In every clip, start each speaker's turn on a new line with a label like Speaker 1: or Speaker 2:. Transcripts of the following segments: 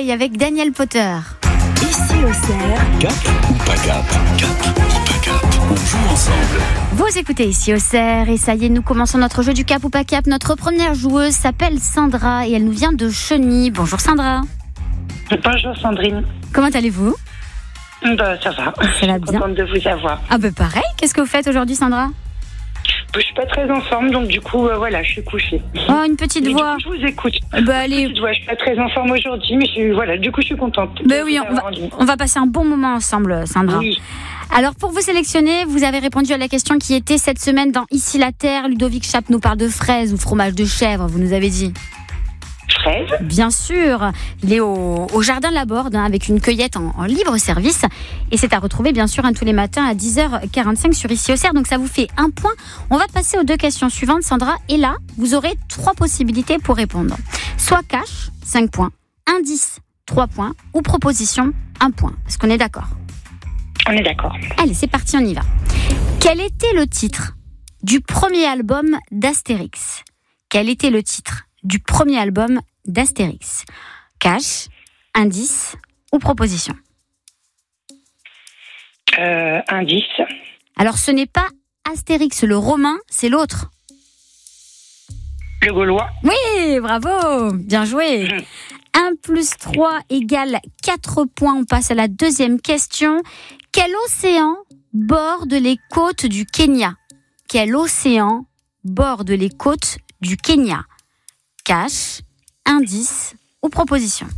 Speaker 1: Soleil avec Daniel Potter.
Speaker 2: Ici au cerf.
Speaker 3: Cap ou pas cap? Cap ou pas cap? On joue ensemble.
Speaker 1: Vous écoutez Ici au cerf et ça y est, nous commençons notre jeu du cap ou pas cap. Notre première joueuse s'appelle Sandra et elle nous vient de Cheny. Bonjour Sandra.
Speaker 4: Bonjour Sandrine.
Speaker 1: Comment allez-vous?
Speaker 4: Ça va.
Speaker 1: Ça va bien.
Speaker 4: Contente de vous avoir.
Speaker 1: Ah pareil, qu'est-ce que vous faites aujourd'hui Sandra?
Speaker 4: Je suis pas très en forme, donc du coup, voilà, je suis couchée.
Speaker 1: Oh, une petite
Speaker 4: Mais
Speaker 1: voix.
Speaker 4: du coup, je vous écoute.
Speaker 1: Allez.
Speaker 4: Petite voix, je suis pas très en forme aujourd'hui, mais du coup, je suis contente.
Speaker 1: Oui, on va passer un bon moment ensemble, Sandra.
Speaker 4: Oui.
Speaker 1: Alors, pour vous sélectionner, vous avez répondu à la question qui était cette semaine dans Ici la Terre. Ludovic Chape nous parle de fraises ou fromage de chèvre, vous nous avez dit.
Speaker 4: Fraise.
Speaker 1: Bien sûr, il est au Jardin de la Borde avec une cueillette en libre service. Et c'est à retrouver bien sûr tous les matins à 10h45 sur Ici au cerf. Donc ça vous fait un point. On va passer aux deux questions suivantes, Sandra. Et là, vous aurez 3 possibilités pour répondre. Soit cash, 5 points. Indice, 3 points. Ou proposition, 1 point. Est-ce qu'on est d'accord?
Speaker 4: On est d'accord.
Speaker 1: Allez, c'est parti, on y va. Quel était le titre du premier album d'Astérix? Quel était le titre du premier album d'Astérix? Cash, indice ou proposition?
Speaker 4: Indice.
Speaker 1: Alors ce n'est pas Astérix le romain, c'est l'autre.
Speaker 4: Le Gaulois.
Speaker 1: Oui, bravo, bien joué. 1 plus 3 égale 4 points. On passe à la deuxième question. Quel océan borde les côtes du Kenya? Quel océan borde les côtes du Kenya? Cash, indice ou proposition?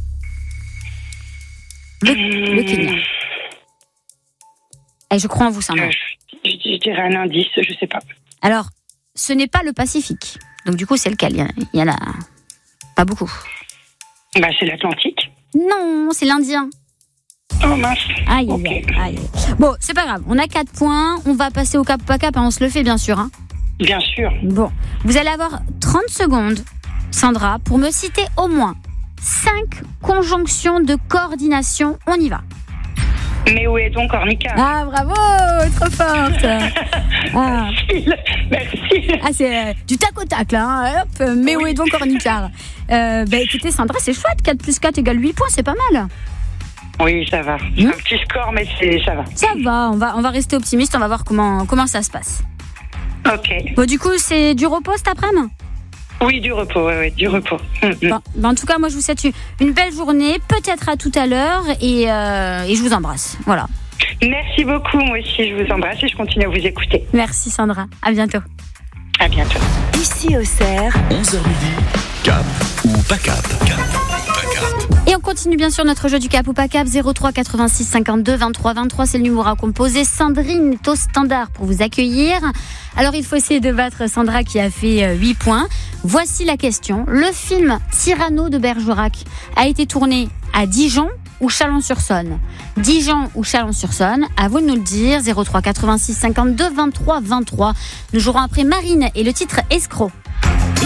Speaker 1: Le Kenya. Et je crois en vous, Sandra.
Speaker 4: Je dirais un indice, je sais pas.
Speaker 1: Alors, ce n'est pas le Pacifique. Donc du coup, c'est lequel? Il y en a pas beaucoup.
Speaker 4: C'est l'Atlantique.
Speaker 1: Non, c'est l'Indien.
Speaker 4: Oh mince.
Speaker 1: Aïe,
Speaker 4: Okay.
Speaker 1: aïe. Bon, c'est pas grave. On a 4 points. On va passer au cap ou pas cap. On se le fait, bien sûr. Hein.
Speaker 4: Bien sûr.
Speaker 1: Bon, vous allez avoir 30 secondes, Sandra, pour me citer au moins 5 conjonctions de coordination. On y va.
Speaker 4: Mais où est donc Ornica?
Speaker 1: Ah, bravo, trop forte. Ah,
Speaker 4: Merci.
Speaker 1: c'est du tac au tac, là. Hein. Hop, mais où est donc Ornicar? Écoutez, Sandra, c'est chouette. 4 plus 4 égale 8 points, c'est pas mal.
Speaker 4: Oui, ça va. C'est un petit score, mais ça va.
Speaker 1: Ça va, on va rester optimiste, on va voir comment ça se passe.
Speaker 4: Ok.
Speaker 1: Bon, du coup, c'est du repos cet après-midi?
Speaker 4: Oui, du repos, oui, du repos.
Speaker 1: Bon, en tout cas, moi, je vous souhaite une belle journée, peut-être à tout à l'heure, et je vous embrasse. Voilà.
Speaker 4: Merci beaucoup, moi aussi, je vous embrasse et je continue à vous écouter.
Speaker 1: Merci, Sandra. À bientôt.
Speaker 4: À bientôt.
Speaker 2: Ici au cerf.
Speaker 3: 11h midi. Cap ou pas cap? Cap ou pas cap?
Speaker 1: Et on continue bien sûr notre jeu du cap ou pas cap. 03 86 52 23 23, c'est le numéro à composer. Sandrine est au standard pour vous accueillir. Alors il faut essayer de battre Sandra qui a fait 8 points. Voici la question. Le film Cyrano de Bergerac a été tourné à Dijon ou Chalon-sur-Saône? Dijon ou Chalon-sur-Saône? À vous de nous le dire. 03 86 52 23 23. Nous jouerons après Marine et le titre Escroc.